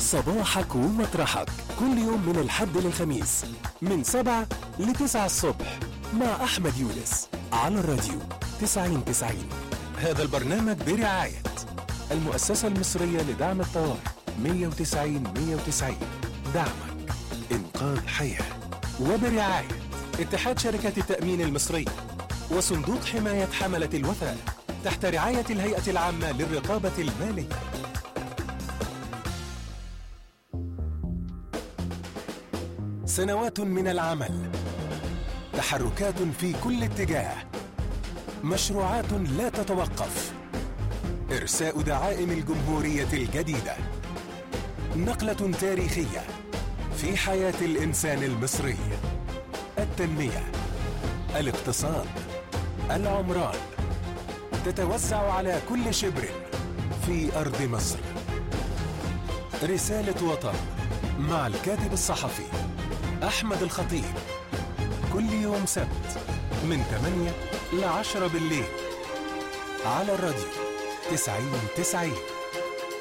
صباحك ومطرحك كل يوم من الحد للخميس من 7 ل 9 الصبح مع أحمد يونس على الراديو 90-90. هذا البرنامج برعاية المؤسسة المصرية لدعم الطوارئ 190-190. دعمك إنقاذ حياة. وبرعاية اتحاد شركات التأمين المصري وصندوق حماية حملة الوثائق تحت رعاية الهيئة العامة للرقابة المالية. سنوات من العمل، تحركات في كل اتجاه، مشروعات لا تتوقف، إرساء دعائم الجمهورية الجديدة، نقلة تاريخية في حياة الإنسان المصري. التنمية، الاقتصاد، العمران تتوزع على كل شبر في أرض مصر. رسالة وطن مع الكاتب الصحفي أحمد الخطيب، كل يوم سبت من 8 ل 10 بالليل على الراديو 90-90.